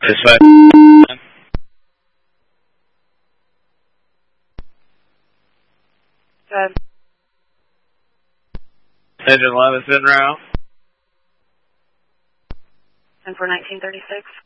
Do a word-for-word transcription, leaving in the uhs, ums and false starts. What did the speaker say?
Dispatch. Good. Engine eleven sitting around. And for nineteen thirty-six.